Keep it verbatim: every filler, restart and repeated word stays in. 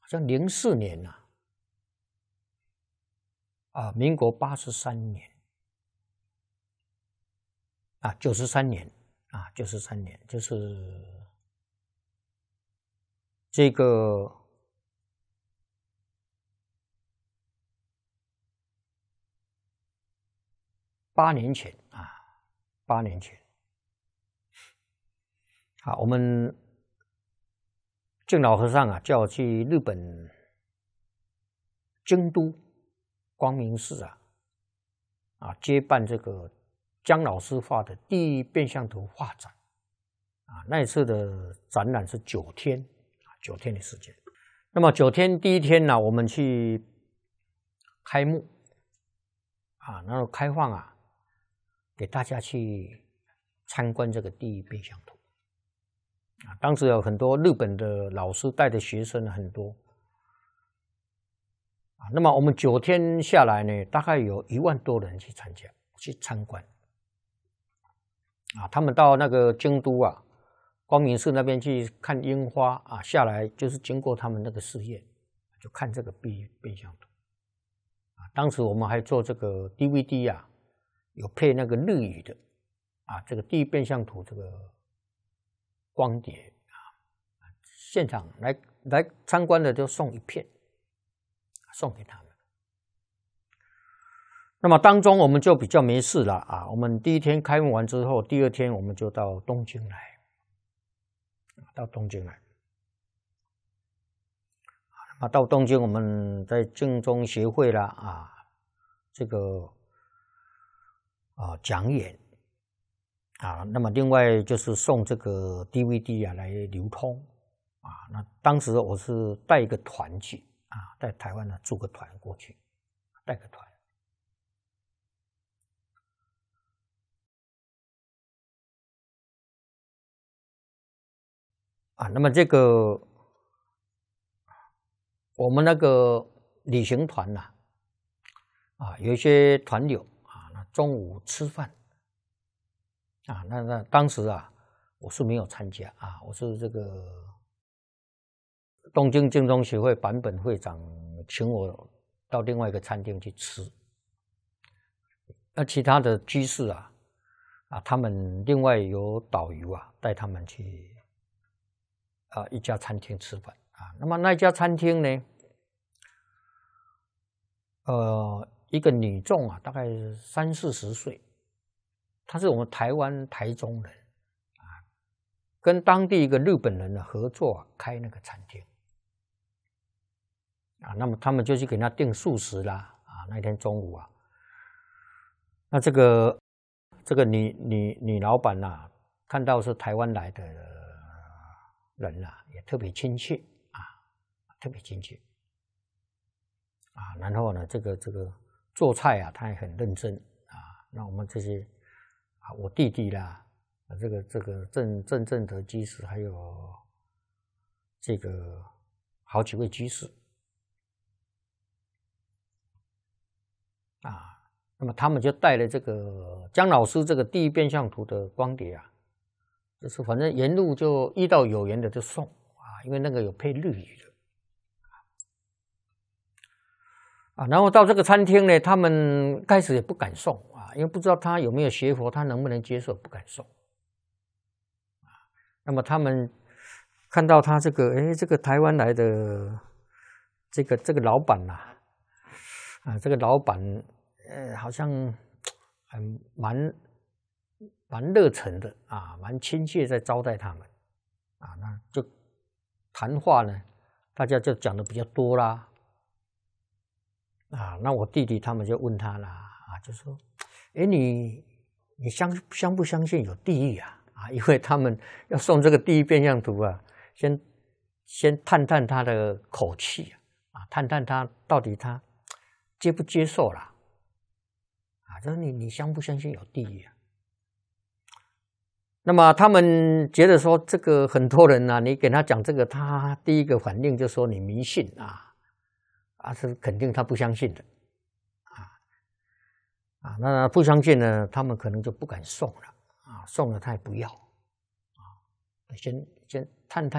像零四年呐、啊，啊，民国八十三年，啊，九十三年，啊，九十三年，就是这个八年前啊，八年前，好，我们净老和尚啊，叫我去日本京都光明寺啊，啊，接办这个姜老师画的第一变相图画展啊。那一次的展览是九天啊，九天的时间。那么九天第一天呢、啊，我们去开幕啊，然后开放啊，给大家去参观这个第一变相图啊。当时有很多日本的老师带的学生很多啊。那么我们九天下来呢，大概有一万多人去参加去参观啊。他们到那个京都啊，光明寺那边去看樱花啊，下来就是经过他们那个寺院，就看这个变变相图啊。当时我们还做这个 D V D 啊，有配那个日语的啊，这个第一变相图这个光碟啊，现场来来参观的就送一片，送给他们。那么当中我们就比较没事了啊。我们第一天开幕完之后，第二天我们就到东京来，到东京来。啊，到东京我们在净宗协会啦啊，这个啊讲演啊，那么另外就是送这个 D V D 啊来流通啊。那当时我是带一个团去啊，带台湾的组个团过去，带个团。啊，那么这个我们那个旅行团呐、啊，啊，有一些团友啊，那中午吃饭啊，那那当时啊，我是没有参加啊，我是这个东京净宗协会坂本会长请我到另外一个餐厅去吃，那其他的居士啊，啊，他们另外有导游啊带他们去。啊，一家餐厅吃饭啊，那么那家餐厅呢，呃，一个女众啊，大概三四十岁，她是我们台湾台中人啊，跟当地一个日本人呢合作、啊、开那个餐厅啊，那么他们就去给他订素食啦啊，那天中午啊，那这个这个女女女老板呐、啊，看到是台湾来的。人啊也特别亲切啊，特别亲切啊。然后呢，这个这个做菜啊，他也很认真啊。那我们这些啊，我弟弟啦，啊、这个这个郑郑正德居士，还有这个好几位居士啊，那么他们就带了这个姜老师这个第一变相图的光碟啊。就是反正沿路就遇到有缘的就送啊，因为那个有配日语的啊。然后到这个餐厅呢，他们开始也不敢送啊，因为不知道他有没有学佛，他能不能接受，不敢送啊。那么他们看到他这个，哎，这个台湾来的这个这个老板呐、啊，啊，这个老板呃，好像很蛮。蛮热忱的啊，蛮亲切，在招待他们啊，那就谈话呢，大家就讲的比较多啦啊。那我弟弟他们就问他啦啊，就说，哎，你你相相不相信有地狱啊？啊，因为他们要送这个第一变相图啊，先先探探他的口气啊，探探他到底他接不接受啦啊，就是你你相不相信有地狱啊？那么他们觉得说，这个很多人啊，你给他讲这个，他第一个反应就说你迷信啊，啊是肯定他不相信的，啊啊，那不相信呢，他们可能就不敢送了啊，送了他也不要啊，先先探探。